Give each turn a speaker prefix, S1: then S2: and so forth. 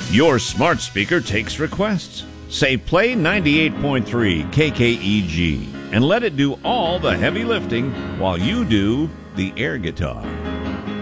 S1: Your smart speaker takes requests. Say play 98.3 KKEG and let it do all the heavy lifting while you do the air guitar.